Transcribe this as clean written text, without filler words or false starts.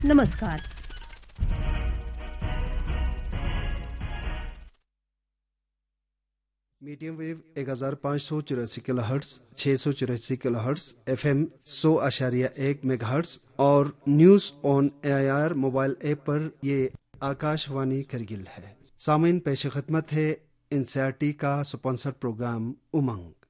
नमस्कार। Medium wave 1584 kilohertz, 684 kilohertz, FM 100.1 megahertz और news on AIR mobile app पर ये आकाशवाणी करगिल है। सामीन पेश खिदमत है NCERT का स्पॉन्सर प्रोग्राम उमंग।